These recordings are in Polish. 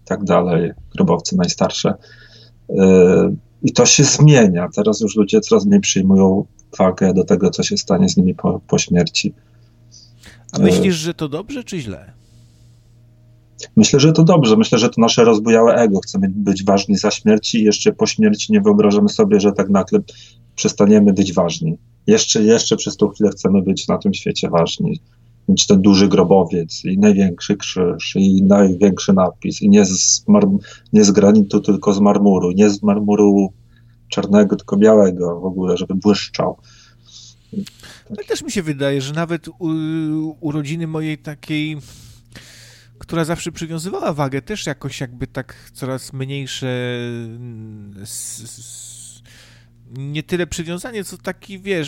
tak dalej, grobowce najstarsze. I to się zmienia. Teraz już ludzie coraz mniej przyjmują wagę do tego, co się stanie z nimi po śmierci. A myślisz, że to dobrze czy źle? Myślę, że to dobrze. Myślę, że to nasze rozbujałe ego. Chcemy być ważni za śmierci i jeszcze po śmierci nie wyobrażamy sobie, że tak nagle przestaniemy być ważni. Jeszcze przez tą chwilę chcemy być na tym świecie ważni. Mieć ten duży grobowiec i największy krzyż i największy napis i nie z granitu, tylko z marmuru. Nie z marmuru czarnego, tylko białego w ogóle, żeby błyszczał. Ale też mi się wydaje, że nawet urodziny mojej takiej, która zawsze przywiązywała wagę, też jakoś jakby tak coraz mniejsze, nie tyle przywiązanie, co taki, wiesz,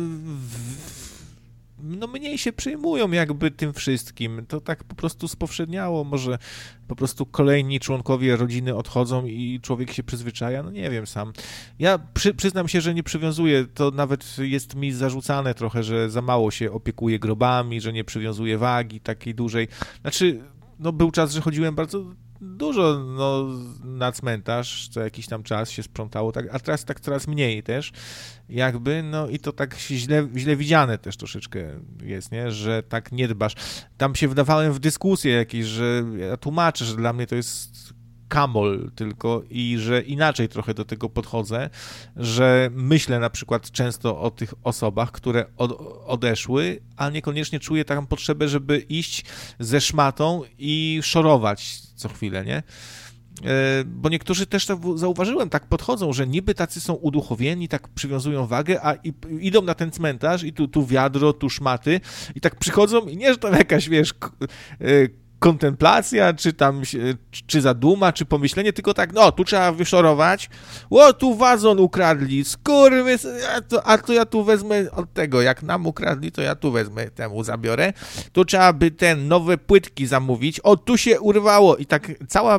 no mniej się przejmują jakby tym wszystkim. To tak po prostu spowszedniało, może po prostu kolejni członkowie rodziny odchodzą i człowiek się przyzwyczaja, no nie wiem sam. Ja przyznam się, że nie przywiązuję, to nawet jest mi zarzucane trochę, że za mało się opiekuję grobami, że nie przywiązuję wagi takiej dużej. Znaczy, no był czas, że chodziłem bardzo dużo na cmentarz, co jakiś tam czas się sprzątało, tak, a teraz tak coraz mniej też, jakby, no i to tak źle widziane też troszeczkę jest, nie, że tak nie dbasz. Tam się wdawałem w dyskusje jakieś, że ja tłumaczę, że dla mnie to jest kamol tylko i że inaczej trochę do tego podchodzę, że myślę na przykład często o tych osobach, które odeszły, a niekoniecznie czuję taką potrzebę, żeby iść ze szmatą i szorować co chwilę, nie? Bo niektórzy też tak zauważyłem, tak podchodzą, że niby tacy są uduchowieni, tak przywiązują wagę, a idą na ten cmentarz i tu wiadro, tu szmaty i tak przychodzą i nie, że tam jakaś, wiesz, kontemplacja, czy zaduma, czy pomyślenie, tylko tak, no, tu trzeba wyszorować, tu wazon ukradli, skurwys, a to ja tu wezmę od tego, jak nam ukradli, to ja tu wezmę, temu zabiorę, tu trzeba by nowe płytki zamówić, tu się urwało i tak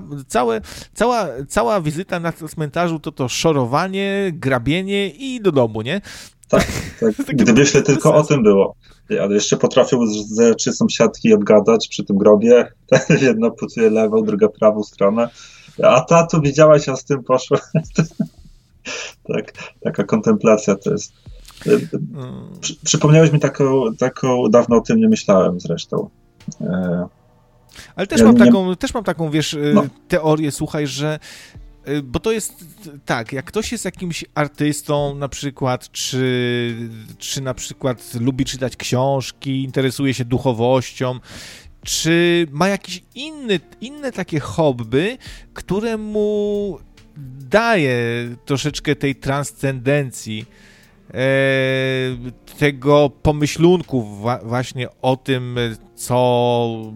cała wizyta na cmentarzu to szorowanie, grabienie i do domu, nie? Tak. Gdyby jeszcze tylko o tym było. Ale jeszcze potrafią ze 3 sąsiadki odgadać przy tym grobie. Jedna putuje lewą, druga prawą stronę. A ta tu widziałaś, a z tym poszła. Tak, taka kontemplacja to jest. Przypomniałeś mi taką, dawno o tym nie myślałem zresztą. Ale też mam taką, wiesz, teorię, słuchaj, że bo to jest tak, jak ktoś jest jakimś artystą na przykład, czy na przykład lubi czytać książki, interesuje się duchowością, czy ma jakieś inne takie hobby, które mu daje troszeczkę tej transcendencji, tego pomyślunku właśnie o tym, co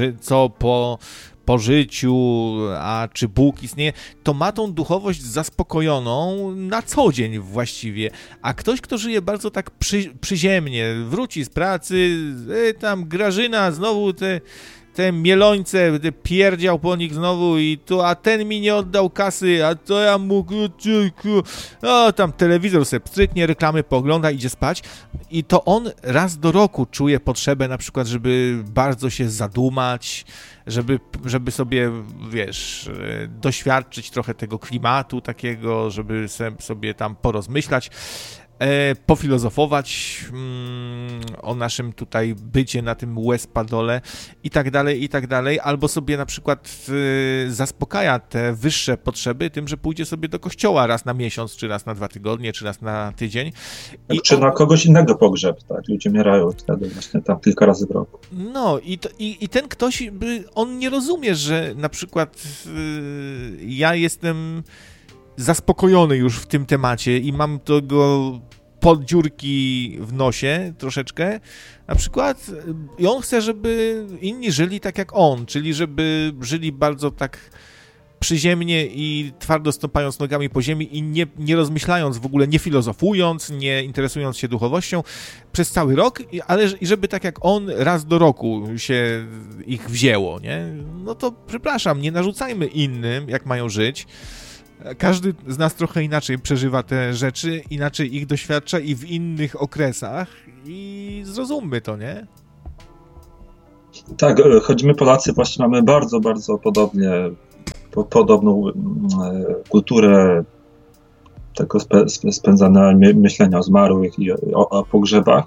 po życiu, a czy Bóg istnieje, to ma tą duchowość zaspokojoną na co dzień właściwie. A ktoś, kto żyje bardzo tak przyziemnie, wróci z pracy, tam Grażyna, znowu te mielońce, pierdział po nich znowu i to, a ten mi nie oddał kasy, a to ja mu, tam telewizor sobie pstryknie, reklamy poogląda, idzie spać i to on raz do roku czuje potrzebę na przykład, żeby bardzo się zadumać, żeby sobie, wiesz, doświadczyć trochę tego klimatu takiego, żeby sobie tam porozmyślać, pofilozofować o naszym tutaj bycie na tym Łez-Padole i tak dalej, albo sobie na przykład zaspokaja te wyższe potrzeby tym, że pójdzie sobie do kościoła raz na miesiąc, czy raz na 2 tygodnie, czy raz na tydzień. Czy na kogoś innego pogrzeb, tak? Ludzie umierają wtedy właśnie tam kilka razy w roku. No i ten ktoś, on nie rozumie, że na przykład ja jestem zaspokojony już w tym temacie i mam tego poddziurki w nosie troszeczkę, na przykład, i on chce, żeby inni żyli tak jak on, czyli żeby żyli bardzo tak przyziemnie i twardo stąpając nogami po ziemi i nie rozmyślając w ogóle, nie filozofując, nie interesując się duchowością przez cały rok, ale i żeby tak jak on raz do roku się ich wzięło, nie? No to przepraszam, nie narzucajmy innym, jak mają żyć. Każdy z nas trochę inaczej przeżywa te rzeczy, inaczej ich doświadcza i w innych okresach i zrozummy to, nie? Tak, choć my Polacy właśnie mamy bardzo, bardzo podobnie podobną kulturę tego spędzania myślenia o zmarłych i o pogrzebach.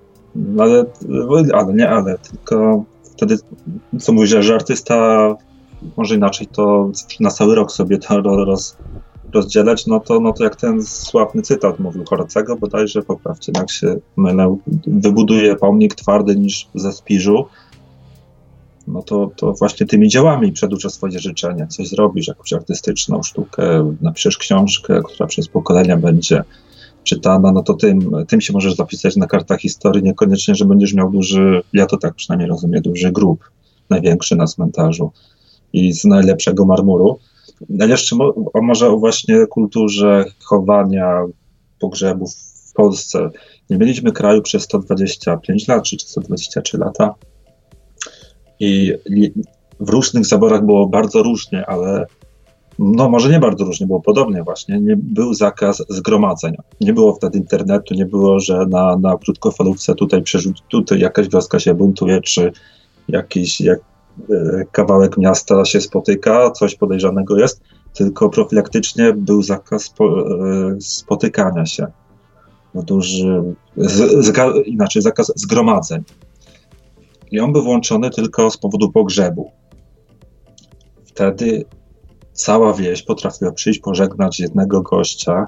Ale tylko wtedy, co mówisz, że artysta może inaczej to na cały rok sobie to rozdzielać, no to jak ten sławny cytat mówił Horacego, bodajże, poprawcie, jak się mylę, wybuduje pomnik twardy niż ze spiżu, no to właśnie tymi dziełami przedłuża swoje życzenie. Coś zrobisz, jakąś artystyczną sztukę, napiszesz książkę, która przez pokolenia będzie czytana, no to tym się możesz zapisać na kartach historii, niekoniecznie, że będziesz miał duży, ja to tak przynajmniej rozumiem, duży grób, największy na cmentarzu i z najlepszego marmuru. A jeszcze może o właśnie kulturze chowania pogrzebów w Polsce. Nie mieliśmy kraju przez 125 lat, czy 123 lata i w różnych zaborach było bardzo różnie, ale no może nie bardzo różnie, było podobnie właśnie. Nie był zakaz zgromadzeń. Nie było wtedy internetu, nie było, że na krótkofalówce tutaj jakaś wioska się buntuje, czy jakiś kawałek miasta się spotyka, coś podejrzanego jest, tylko profilaktycznie był zakaz spotykania się. Zakaz zgromadzeń. I on był włączony tylko z powodu pogrzebu. Wtedy cała wieś potrafiła przyjść pożegnać jednego gościa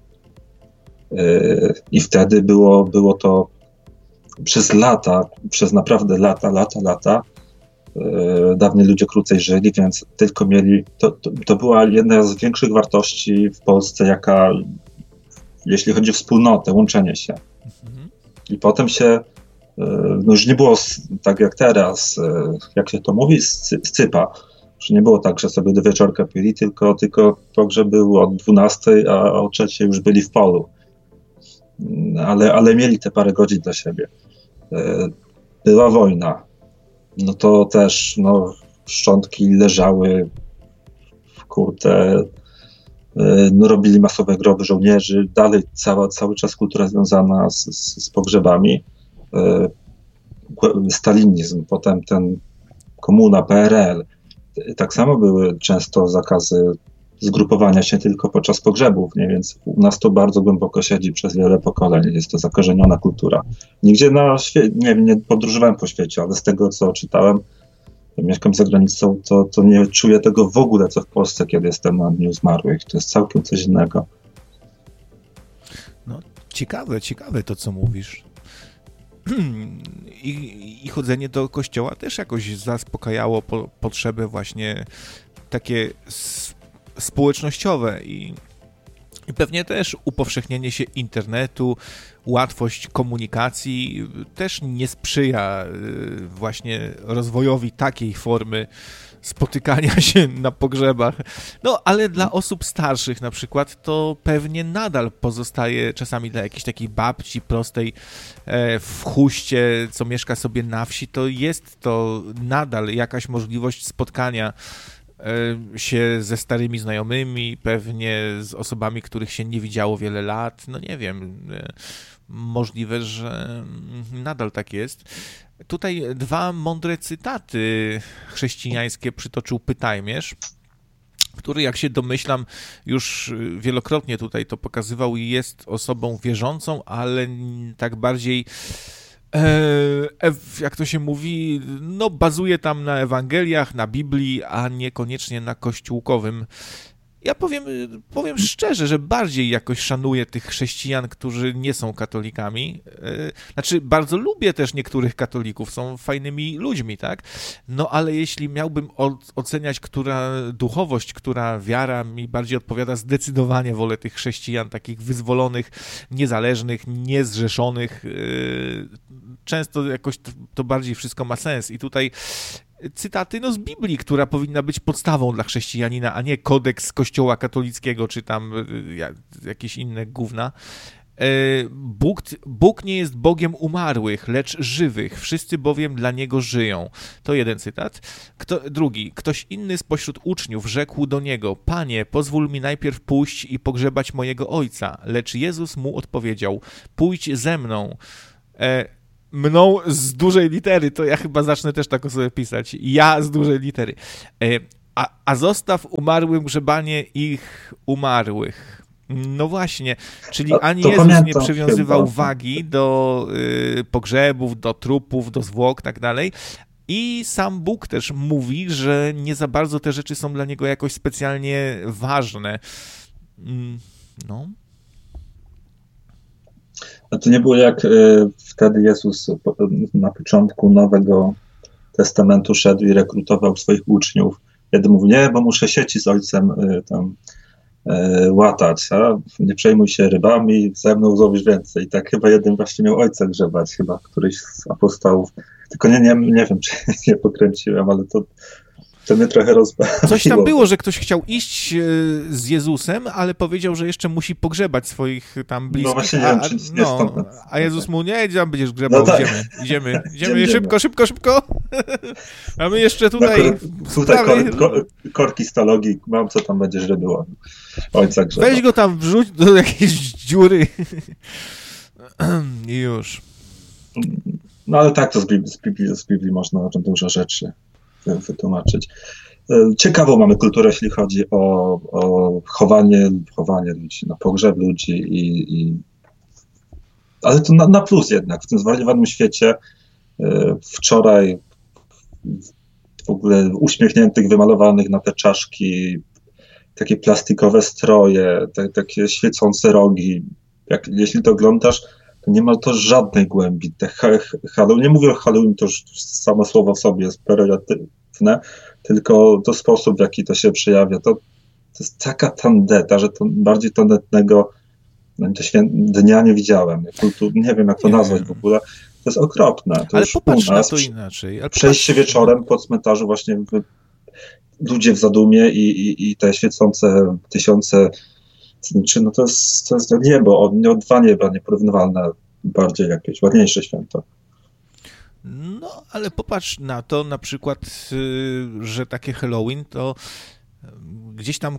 i wtedy było to przez lata, przez naprawdę lata. Dawniej ludzie krócej żyli, więc tylko mieli, to była jedna z większych wartości w Polsce, jeśli chodzi o wspólnotę, łączenie się. I potem się, no już nie było tak jak teraz, jak się to mówi, scypa. Już nie było tak, że sobie do wieczorka pili, tylko pogrzeb był od 12, a o 3 już byli w polu. Ale mieli te parę godzin dla siebie. Była wojna. No to też szczątki leżały w kurtę, robili masowe groby żołnierzy. Dalej cały czas kultura związana z pogrzebami. Stalinizm, potem ten komuna, PRL. Tak samo były często zakazy zgrupowania się tylko podczas pogrzebów, nie? Więc u nas to bardzo głęboko siedzi przez wiele pokoleń. Jest to zakorzeniona kultura. Nigdzie na świecie, nie podróżowałem po świecie, ale z tego, co czytałem, mieszkam za granicą, to nie czuję tego w ogóle, co w Polsce, kiedy jestem na Dniu Zmarłych. To jest całkiem coś innego. No, ciekawe to, co mówisz. I chodzenie do kościoła też jakoś zaspokajało potrzeby właśnie takie społecznościowe i pewnie też upowszechnienie się internetu, łatwość komunikacji też nie sprzyja właśnie rozwojowi takiej formy spotykania się na pogrzebach. No, ale dla osób starszych na przykład to pewnie nadal pozostaje czasami dla jakiejś takiej babci prostej w chuście, co mieszka sobie na wsi, to jest to nadal jakaś możliwość spotkania się ze starymi znajomymi, pewnie z osobami, których się nie widziało wiele lat, no nie wiem, możliwe, że nadal tak jest. Tutaj 2 mądre cytaty chrześcijańskie przytoczył Pytajmierz, który, jak się domyślam, już wielokrotnie tutaj to pokazywał i jest osobą wierzącą, ale tak bardziej jak to się mówi, no bazuje tam na Ewangeliach, na Biblii, a niekoniecznie na kościółkowym. Ja powiem szczerze, że bardziej jakoś szanuję tych chrześcijan, którzy nie są katolikami. Znaczy, bardzo lubię też niektórych katolików, są fajnymi ludźmi, tak? No, ale jeśli miałbym oceniać, która duchowość, która wiara mi bardziej odpowiada, zdecydowanie wolę tych chrześcijan, takich wyzwolonych, niezależnych, niezrzeszonych. Często jakoś to bardziej wszystko ma sens. I tutaj cytaty z Biblii, która powinna być podstawą dla chrześcijanina, a nie kodeks Kościoła katolickiego, czy tam jakieś inne gówna. Bóg nie jest Bogiem umarłych, lecz żywych, wszyscy bowiem dla Niego żyją. To jeden cytat. Drugi. Ktoś inny spośród uczniów rzekł do Niego: Panie, pozwól mi najpierw pójść i pogrzebać mojego ojca. Lecz Jezus mu odpowiedział: pójdź ze mną. Mną z dużej litery, to ja chyba zacznę też tak o sobie pisać. Ja z dużej litery. A zostaw umarłym grzebanie ich umarłych. No właśnie, czyli ani Jezus nie przywiązywał wagi do pogrzebów, do trupów, do zwłok, tak dalej. I sam Bóg też mówi, że nie za bardzo te rzeczy są dla niego jakoś specjalnie ważne. No. No to nie było jak wtedy Jezus na początku Nowego Testamentu szedł i rekrutował swoich uczniów. Jeden mówił, nie, bo muszę sieci z ojcem łatać, a nie przejmuj się rybami, ze mną złowisz więcej. I tak chyba jeden właśnie miał ojca grzebać, chyba któryś z apostołów. Tylko nie wiem, czy nie pokręciłem, ale to mnie trochę rozbawiło. Coś tam było, że ktoś chciał iść z Jezusem, ale powiedział, że jeszcze musi pogrzebać swoich tam bliskich. No właśnie, nie wiem, czy nie stąd. A Jezus mu, nie, tam będziesz grzebał, no tak. Idziemy, szybko. A my jeszcze tutaj... Korki stalogi, mam co tam będziesz rybyło. Ojca grzebał. Weź go tam, wrzuć do jakiejś dziury. I już. No ale tak, to z Biblii można dużo rzeczy wytłumaczyć. Ciekawą mamy kulturę, jeśli chodzi o chowanie ludzi, na pogrzeb ludzi ale to na plus jednak. W tym zwariowanym świecie wczoraj w ogóle uśmiechniętych, wymalowanych na te czaszki, takie plastikowe stroje, takie świecące rogi. Jeśli to oglądasz, to nie ma to żadnej głębi. Nie mówię o Halloween, to już samo słowo w sobie jest pejoratywne, tylko to sposób, w jaki to się przejawia. To jest taka tandeta, że to bardziej tandetnego dnia nie widziałem. Nie wiem, jak to nazwać w ogóle. To jest okropne. To ale popatrz na to inaczej. Przejście wieczorem po cmentarzu właśnie ludzie w zadumie i te świecące tysiące zniczy, no to jest niebo, dwa nieba nieporównywalne, bardziej jakieś ładniejsze święto. No, ale popatrz na to na przykład, że takie Halloween to gdzieś tam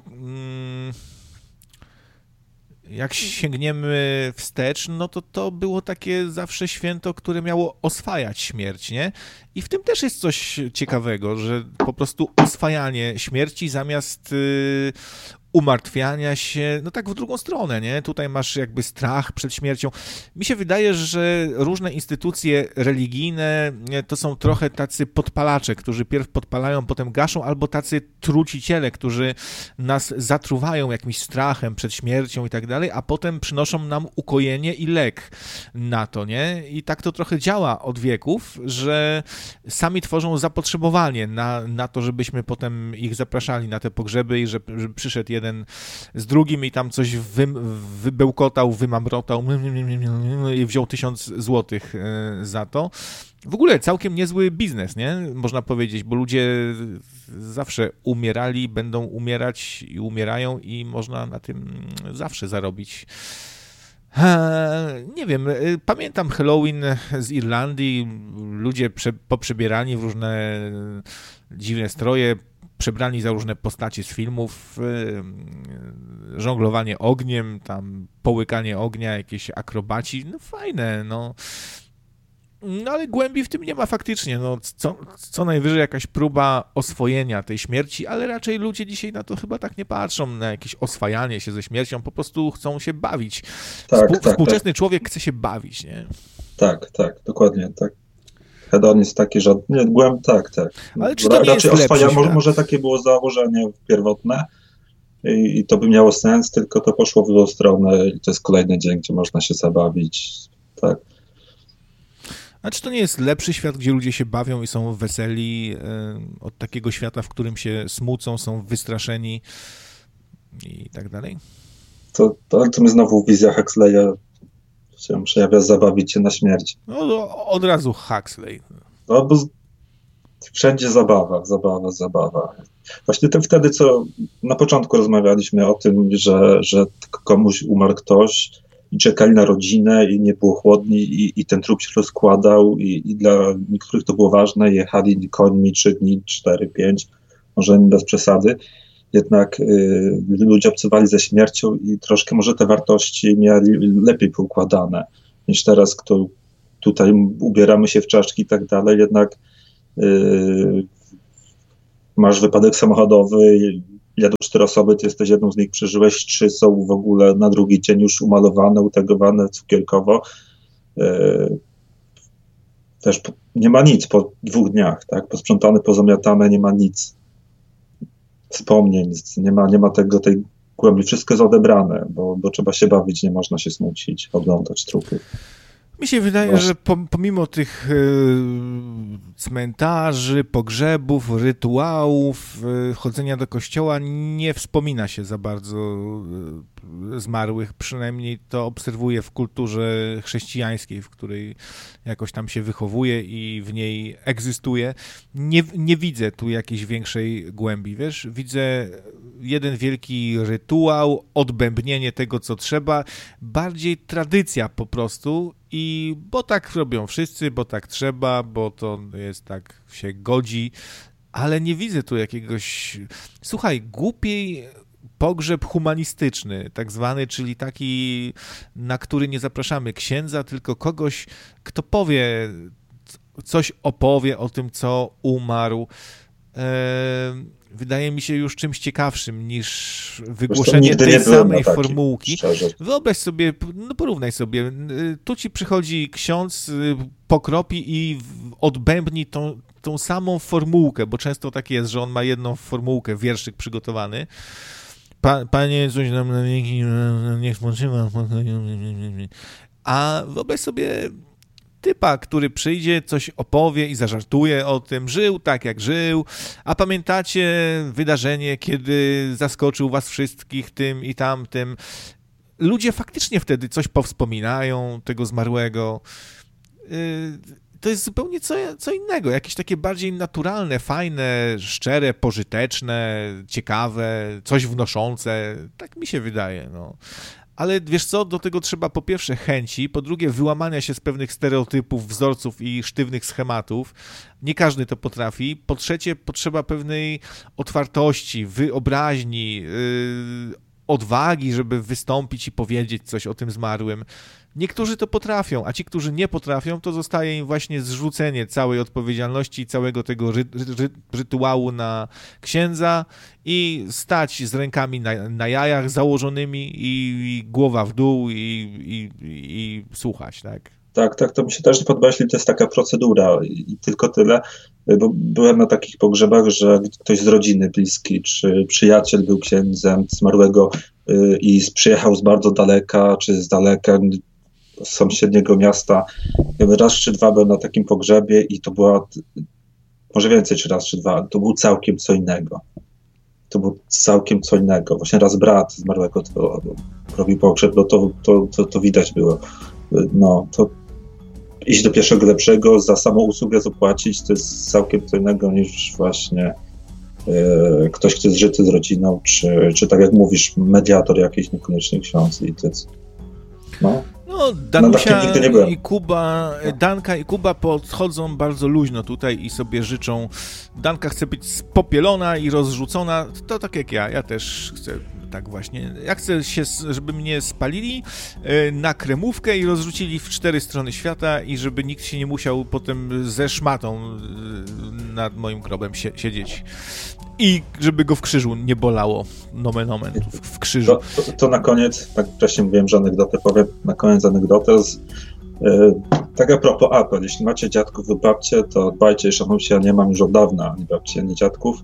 jak sięgniemy wstecz, no to było takie zawsze święto, które miało oswajać śmierć, nie? I w tym też jest coś ciekawego, że po prostu oswajanie śmierci zamiast umartwiania się, no tak w drugą stronę, nie? Tutaj masz jakby strach przed śmiercią. Mi się wydaje, że różne instytucje religijne to są trochę tacy podpalacze, którzy pierw podpalają, potem gaszą, albo tacy truciciele, którzy nas zatruwają jakimś strachem przed śmiercią i tak dalej, a potem przynoszą nam ukojenie i lek na to, nie? I tak to trochę działa od wieków, że sami tworzą zapotrzebowanie na to, żebyśmy potem ich zapraszali na te pogrzeby i że przyszedł jeden z drugim i tam coś wybełkotał, wymamrotał i wziął 1000 złotych za to. W ogóle całkiem niezły biznes, nie? Można powiedzieć, bo ludzie zawsze umierali, będą umierać i umierają i można na tym zawsze zarobić. Nie wiem, pamiętam Halloween z Irlandii, ludzie poprzebierani w różne dziwne stroje, przebrani za różne postacie z filmów, żonglowanie ogniem, tam połykanie ognia, jakieś akrobaci, no fajne, no. No ale głębi w tym nie ma faktycznie, no co najwyżej jakaś próba oswojenia tej śmierci, ale raczej ludzie dzisiaj na to chyba tak nie patrzą, na jakieś oswajanie się ze śmiercią, po prostu chcą się bawić. Współczesny człowiek chce się bawić, nie? Tak, dokładnie, tak. Hedonizm taki, że tak. Ale czy to nie raczej jest lepszy może takie było założenie pierwotne i to by miało sens, tylko to poszło w drugą stronę i to jest kolejny dzień, gdzie można się zabawić, tak. A czy to nie jest lepszy świat, gdzie ludzie się bawią i są weseli od takiego świata, w którym się smucą, są wystraszeni i tak dalej? To my znowu wizja Huxleya się przejawia, zabawić się na śmierć. No od razu Huxley. No bo wszędzie zabawa. Właśnie wtedy, co na początku rozmawialiśmy o tym, że komuś umarł ktoś i czekali na rodzinę i nie było chłodni i ten trup się rozkładał i dla niektórych to było ważne, jechali końmi 3 dni, 4, 5, może bez przesady. Jednak ludzie obcowali ze śmiercią i troszkę może te wartości mieli lepiej poukładane niż teraz, kto tutaj ubieramy się w czaszki i tak dalej. Jednak masz wypadek samochodowy, jadą 4 osoby, ty jesteś jedną z nich, przeżyłeś, 3 są w ogóle na drugi dzień już umalowane, utegowane cukierkowo. Też nie ma nic po 2 dniach, tak? Posprzątane, pozamiatane, nie ma nic. Wspomnień, nie ma tej głębi. Wszystko jest odebrane, bo trzeba się bawić, nie można się smucić, oglądać trupy. Mi się wydaje, że pomimo tych cmentarzy, pogrzebów, rytuałów, chodzenia do kościoła, nie wspomina się za bardzo zmarłych, przynajmniej to obserwuję w kulturze chrześcijańskiej, w której jakoś tam się wychowuję i w niej egzystuję. Nie widzę tu jakiejś większej głębi, wiesz? Widzę jeden wielki rytuał, odbębnienie tego, co trzeba, bardziej tradycja po prostu i bo tak robią wszyscy, bo tak trzeba, bo to jest tak się godzi, ale nie widzę tu jakiegoś, słuchaj, głupiej pogrzeb humanistyczny, tak zwany, czyli taki, na który nie zapraszamy księdza, tylko kogoś, kto powie, coś opowie o tym, co umarł. Wydaje mi się już czymś ciekawszym niż wygłoszenie tej samej formułki. Szczerze. Wyobraź sobie, no porównaj sobie, tu ci przychodzi ksiądz, pokropi i odbębni tą samą formułkę, bo często tak jest, że on ma jedną formułkę, wierszyk przygotowany. Panie, coś nam na wieki, niech spoczywa. A wyobraź sobie typa, który przyjdzie, coś opowie i zażartuje o tym, żył tak jak żył, a pamiętacie wydarzenie, kiedy zaskoczył was wszystkich tym i tamtym. Ludzie faktycznie wtedy coś powspominają tego zmarłego. To jest zupełnie co innego, jakieś takie bardziej naturalne, fajne, szczere, pożyteczne, ciekawe, coś wnoszące, tak mi się wydaje, no. Ale wiesz co, do tego trzeba po pierwsze chęci, po drugie wyłamania się z pewnych stereotypów, wzorców i sztywnych schematów. Nie każdy to potrafi. Po trzecie potrzeba pewnej otwartości, wyobraźni, odwagi, żeby wystąpić i powiedzieć coś o tym zmarłym. Niektórzy to potrafią, a ci, którzy nie potrafią, to zostaje im właśnie zrzucenie całej odpowiedzialności, całego tego rytuału na księdza i stać z rękami na jajach założonymi i głowa w dół i słuchać, tak? Tak, to mi się też nie podoba, jeśli to jest taka procedura i tylko tyle, bo byłem na takich pogrzebach, że ktoś z rodziny bliski, czy przyjaciel był księdzem zmarłego i przyjechał z bardzo daleka, czy z daleka, z sąsiedniego miasta. Ja raz czy dwa byłem na takim pogrzebie i to była, może więcej czy raz czy dwa, ale to było całkiem co innego. To było całkiem co innego. Właśnie raz brat zmarłego to robił pogrzeb, no to widać było. No, to iść do pierwszego lepszego, za samą usługę zapłacić, to jest całkiem co innego niż właśnie ktoś, kto jest żyty z rodziną, czy tak jak mówisz, mediator jakiś, niekoniecznie ksiądz i to jest, no. No, Danusia i Kuba, Danka i Kuba podchodzą bardzo luźno tutaj i sobie życzą. Danka chce być spopielona i rozrzucona, to tak jak ja też chcę tak właśnie. Ja chcę żeby mnie spalili na kremówkę i rozrzucili w 4 strony świata i żeby nikt się nie musiał potem ze szmatą nad moim grobem siedzieć. I żeby go w krzyżu nie bolało, nomen omen, w krzyżu. To na koniec, tak wcześniej mówiłem, że anegdotę powiem, na koniec anegdotę. Tak a propos apel, jeśli macie dziadków lub babcie, to dbajcie i szanujcie, ja nie mam już od dawna ani babci, ani dziadków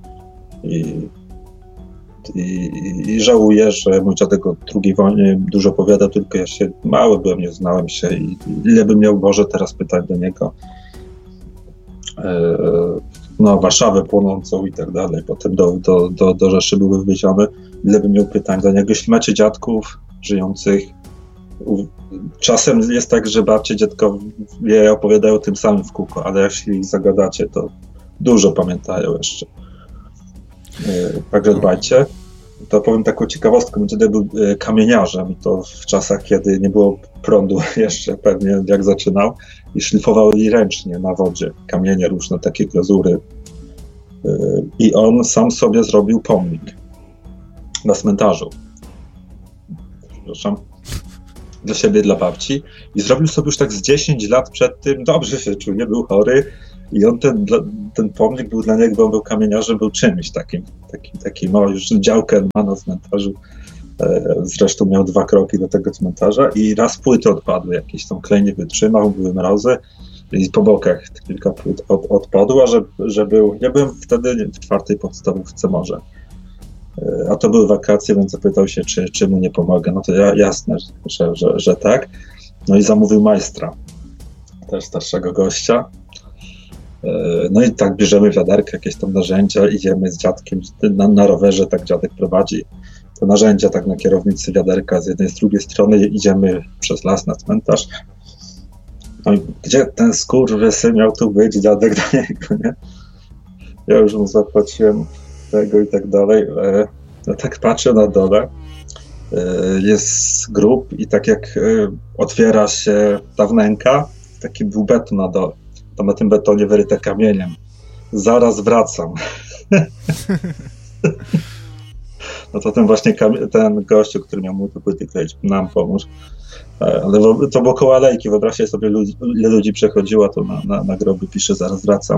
i żałuję, że mój dziadek o II wojnie dużo opowiada, tylko ja się mały byłem, nie znałem się i ile bym miał Boże teraz pytań do niego. No, Warszawę płonącą i tak dalej, potem do Rzeszy były wywiezione. Ile bym miał pytań do niego. Jeśli macie dziadków żyjących, czasem jest tak, że babcie, dziadkowie opowiadają tym samym w kółko, ale jeśli ich zagadacie, to dużo pamiętają jeszcze. Także dbajcie. To powiem taką ciekawostkę, mój dziadek był kamieniarzem i to w czasach, kiedy nie było prądu jeszcze, pewnie jak zaczynał, i szlifował je ręcznie na wodzie, kamienie, różne takie glazury. I on sam sobie zrobił pomnik na cmentarzu. Przepraszam. Dla siebie, dla babci. I zrobił sobie już tak z 10 lat przed tym, dobrze się czuł, nie był chory. I on ten pomnik był dla niego, bo on był kamieniarzem, był czymś takim, już działkę ma na cmentarzu. Zresztą miał 2 kroki do tego cmentarza i raz płyty odpadły, jakieś tam klej nie wytrzymał, były mrozy i po bokach kilka płyt odpadło, że był, ja byłem wtedy w 4. podstawówce może, a to były wakacje, więc zapytał się, czy mu nie pomogę. No to jasne, że tak. No i zamówił majstra, też starszego gościa. No i tak bierzemy wiaderkę, jakieś tam narzędzia, idziemy z dziadkiem na rowerze, tak dziadek prowadzi to narzędzia tak na kierownicy wiaderka z jednej, z drugiej strony, idziemy przez las na cmentarz. No i gdzie ten skurwysyn miał tu być, dziadek do niego, nie? Ja już mu zapłaciłem tego i tak dalej. No tak patrzę na dole, jest grób i tak jak otwiera się ta wnęka, taki był beton na dole. To na tym betonie wyryte kamieniem. Zaraz wracam. No to ten gościu, który miał mu te płyty kleić, nam pomógł. Ale to było koło alejki, wyobraźcie sobie, ile ludzi przechodziło, to na groby pisze, zaraz wracam.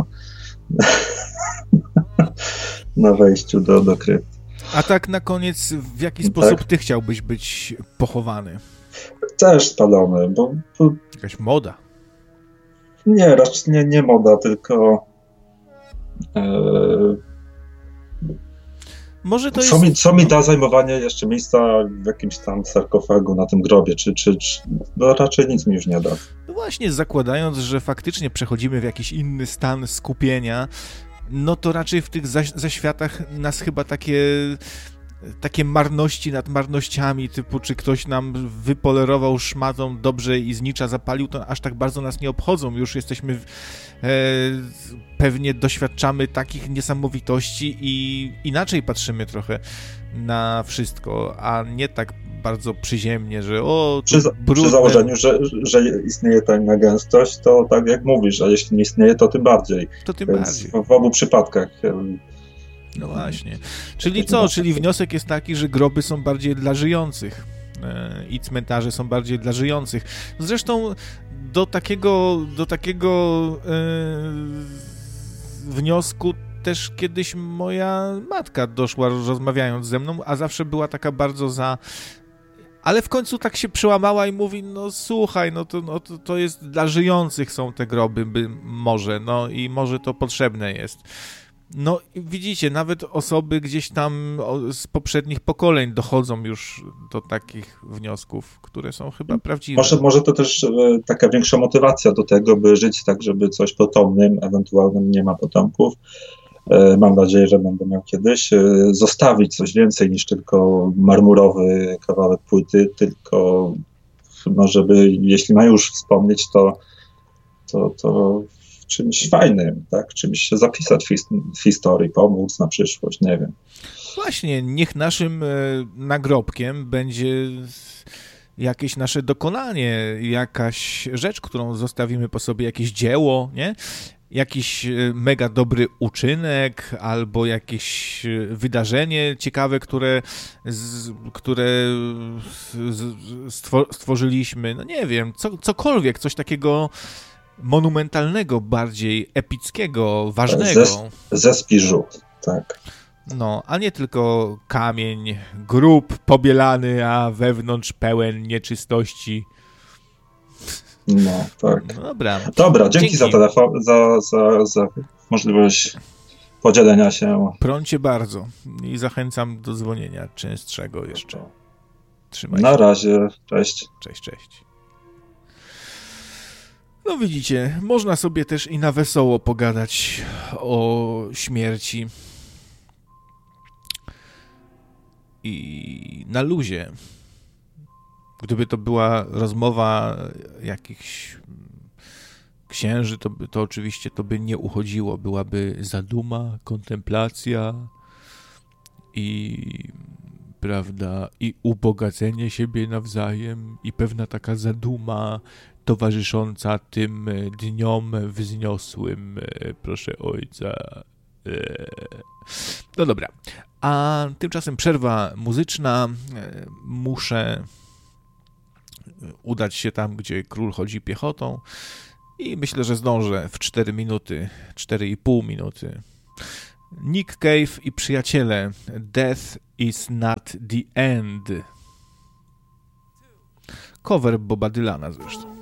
Na wejściu do krypty. A tak na koniec, w jaki sposób ty chciałbyś być pochowany? Też spalony, bo jakaś moda? Nie, raczej nie moda, tylko może to co mi da zajmowanie jeszcze miejsca w jakimś tam sarkofagu na tym grobie, czy no raczej nic mi już nie da. No właśnie, zakładając, że faktycznie przechodzimy w jakiś inny stan skupienia, no to raczej w tych zaświatach nas chyba takie marności nad marnościami, typu czy ktoś nam wypolerował szmatą dobrze i znicza zapalił, to aż tak bardzo nas nie obchodzą. Już jesteśmy, pewnie doświadczamy takich niesamowitości i inaczej patrzymy trochę na wszystko, a nie tak bardzo przyziemnie, że przy założeniu, że istnieje tajna gęstość, to tak jak mówisz, a jeśli nie istnieje, to tym bardziej. To tym bardziej. W obu przypadkach. No właśnie. Czyli co? Czyli wniosek jest taki, że groby są bardziej dla żyjących i cmentarze są bardziej dla żyjących. Zresztą do takiego wniosku też kiedyś moja matka doszła, rozmawiając ze mną, a zawsze była taka bardzo za... Ale w końcu tak się przełamała i mówi, no słuchaj, to jest dla żyjących są te groby, i może to potrzebne jest. No widzicie, nawet osoby gdzieś tam z poprzednich pokoleń dochodzą już do takich wniosków, które są chyba prawdziwe. Może to też taka większa motywacja do tego, by żyć tak, żeby coś potomnym, ewentualnym nie ma potomków, mam nadzieję, że będę miał kiedyś, zostawić coś więcej niż tylko marmurowy kawałek płyty, tylko żeby, jeśli ma już wspomnieć, to czymś fajnym, tak? Czymś się zapisać w historii, pomóc na przyszłość, nie wiem. Właśnie, niech naszym nagrobkiem będzie jakieś nasze dokonanie, jakaś rzecz, którą zostawimy po sobie, jakieś dzieło, nie? Jakiś mega dobry uczynek albo jakieś wydarzenie ciekawe, które stworzyliśmy. No nie wiem, cokolwiek, coś takiego monumentalnego, bardziej epickiego, ważnego. Ze spiżu, tak. No, a nie tylko kamień, grób pobielany, a wewnątrz pełen nieczystości. No, tak. No, dobra, dzięki za telefon, za możliwość podzielenia się. Prącie bardzo i zachęcam do dzwonienia częstszego jeszcze. Trzymaj się. Na razie, cześć. Cześć. No widzicie, można sobie też i na wesoło pogadać o śmierci. I na luzie. Gdyby to była rozmowa jakichś księży, to oczywiście to by nie uchodziło. Byłaby zaduma, kontemplacja i prawda, i ubogacenie siebie nawzajem i pewna taka zaduma towarzysząca tym dniom wzniosłym, proszę ojca. No dobra, a tymczasem przerwa muzyczna. Muszę udać się tam, gdzie król chodzi piechotą I myślę, że zdążę w 4 minuty, 4,5 minuty. Nick Cave i Przyjaciele. Death is not the end. Cover Boba Dylana zresztą.